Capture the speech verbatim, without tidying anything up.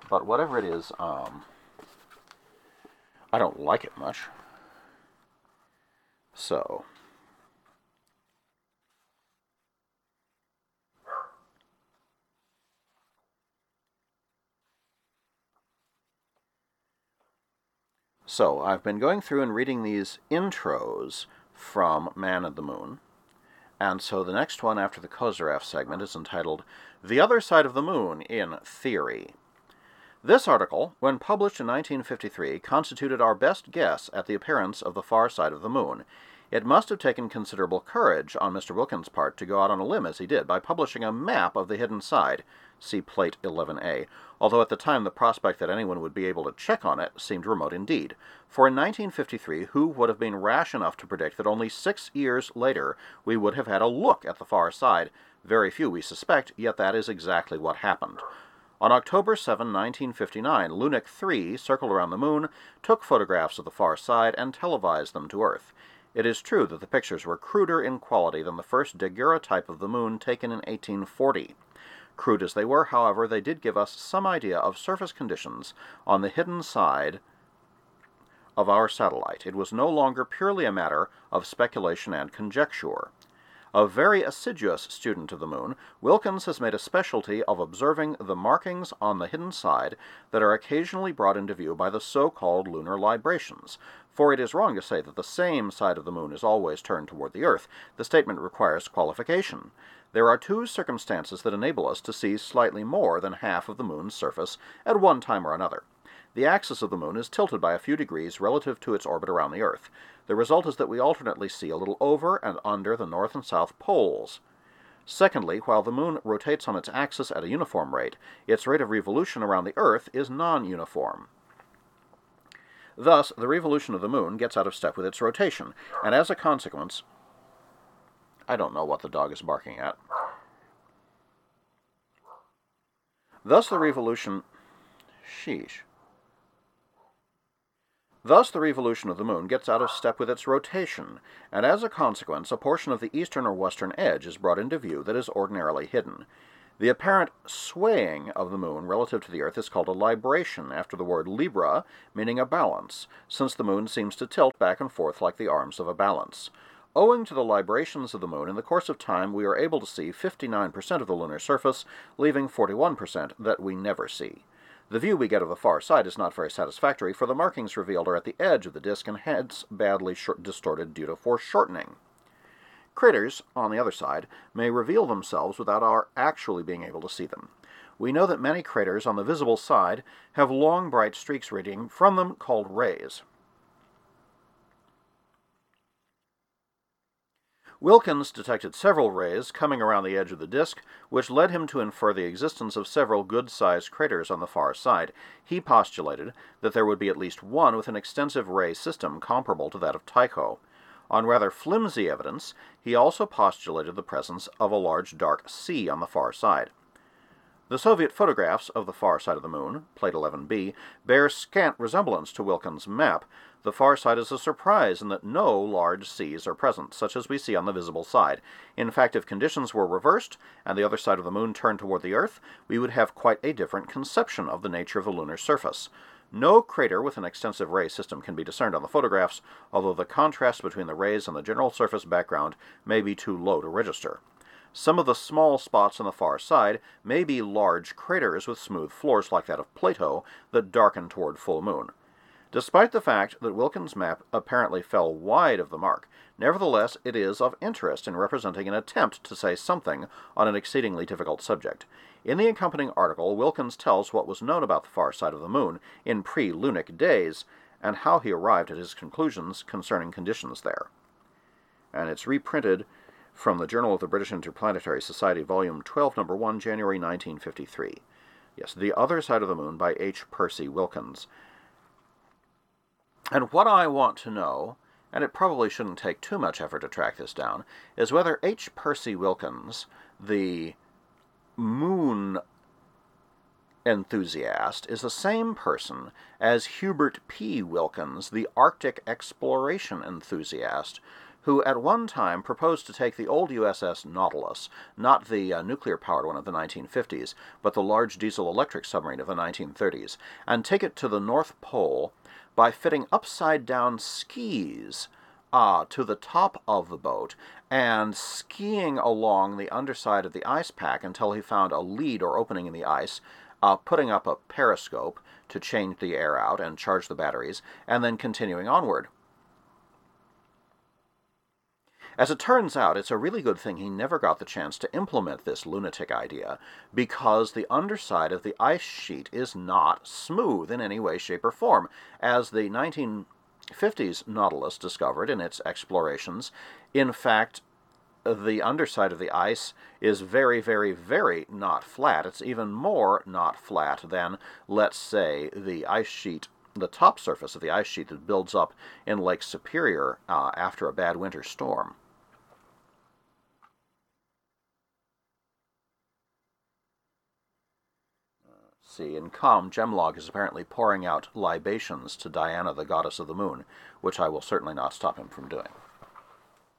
But whatever it is, um, I don't like it much. So, so I've been going through and reading these intros from Man and the Moon. And so the next one after the Kozyrev segment is entitled The Other Side of the Moon in Theory. This article, when published in nineteen fifty-three, constituted our best guess at the appearance of the far side of the moon. It must have taken considerable courage on Mister Wilkins' part to go out on a limb as he did by publishing a map of the hidden side, see Plate eleven A, although at the time the prospect that anyone would be able to check on it seemed remote indeed. For in nineteen fifty-three, who would have been rash enough to predict that only six years later we would have had a look at the far side? Very few, we suspect, yet that is exactly what happened. On October seventh, nineteen fifty-nine, Lunik three circled around the moon, took photographs of the far side, and televised them to Earth. It is true that the pictures were cruder in quality than the first daguerreotype of the moon taken in eighteen forty. Crude as they were, however, they did give us some idea of surface conditions on the hidden side of our satellite. It was no longer purely a matter of speculation and conjecture. A very assiduous student of the moon, Wilkins has made a specialty of observing the markings on the hidden side that are occasionally brought into view by the so-called lunar librations. For it is wrong to say that the same side of the moon is always turned toward the Earth. The statement requires qualification. There are two circumstances that enable us to see slightly more than half of the moon's surface at one time or another. The axis of the moon is tilted by a few degrees relative to its orbit around the Earth. The result is that we alternately see a little over and under the north and south poles. Secondly, while the moon rotates on its axis at a uniform rate, its rate of revolution around the Earth is non-uniform. Thus, the revolution of the moon gets out of step with its rotation, and as a consequence, I don't know what the dog is barking at. Thus the revolution... Sheesh. Thus the revolution of the moon gets out of step with its rotation, and as a consequence, a portion of the eastern or western edge is brought into view that is ordinarily hidden. The apparent swaying of the moon relative to the Earth is called a libration, after the word libra, meaning a balance, since the moon seems to tilt back and forth like the arms of a balance. Owing to the librations of the moon, in the course of time we are able to see fifty-nine percent of the lunar surface, leaving forty-one percent that we never see. The view we get of the far side is not very satisfactory, for the markings revealed are at the edge of the disk and hence badly distorted due to foreshortening. Craters, on the other side, may reveal themselves without our actually being able to see them. We know that many craters on the visible side have long bright streaks radiating from them called rays. Wilkins detected several rays coming around the edge of the disk, which led him to infer the existence of several good-sized craters on the far side. He postulated that there would be at least one with an extensive ray system comparable to that of Tycho. On rather flimsy evidence, he also postulated the presence of a large dark sea on the far side. The Soviet photographs of the far side of the moon, Plate eleven B, bear scant resemblance to Wilkins' map. The far side is a surprise in that no large seas are present, such as we see on the visible side. In fact, if conditions were reversed, and the other side of the moon turned toward the Earth, we would have quite a different conception of the nature of the lunar surface. No crater with an extensive ray system can be discerned on the photographs, although the contrast between the rays and the general surface background may be too low to register. Some of the small spots on the far side may be large craters with smooth floors like that of Plato that darken toward full moon. Despite the fact that Wilkins' map apparently fell wide of the mark, nevertheless it is of interest in representing an attempt to say something on an exceedingly difficult subject. In the accompanying article, Wilkins tells what was known about the far side of the moon in pre-Lunik days, and how he arrived at his conclusions concerning conditions there. And it's reprinted from the Journal of the British Interplanetary Society, Volume twelve, Number one, January nineteen fifty-three. Yes, The Other Side of the Moon by H. Percy Wilkins. And what I want to know, and it probably shouldn't take too much effort to track this down, is whether H. Percy Wilkins, the moon enthusiast, is the same person as Hubert P. Wilkins, the Arctic exploration enthusiast, who at one time proposed to take the old U S S Nautilus, not the uh, nuclear-powered one of the nineteen fifties, but the large diesel-electric submarine of the nineteen thirties, and take it to the North Pole by fitting upside-down skis uh, to the top of the boat and skiing along the underside of the ice pack until he found a lead or opening in the ice, uh, putting up a periscope to change the air out and charge the batteries, and then continuing onward. As it turns out, it's a really good thing he never got the chance to implement this lunatic idea, because the underside of the ice sheet is not smooth in any way, shape, or form. As the nineteen fifties Nautilus discovered in its explorations, in fact, the underside of the ice is very, very, very not flat. It's even more not flat than, let's say, the ice sheet, the top surface of the ice sheet that builds up in Lake Superior uh, after a bad winter storm. See, in calm, Gemlog is apparently pouring out libations to Diana, the goddess of the moon, which I will certainly not stop him from doing.